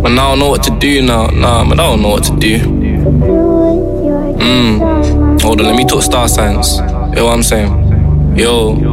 Man, I don't know what to do now. Nah, man, I don't know what to do. Hold on, let me talk star signs. You know what I'm saying? Yo.